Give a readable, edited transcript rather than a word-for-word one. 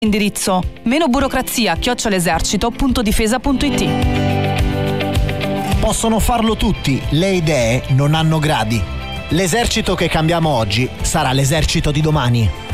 Indirizzo menoburocrazia@esercito.difesa.it. Possono farlo tutti, le idee non hanno gradi. L'esercito che cambiamo oggi sarà l'esercito di domani.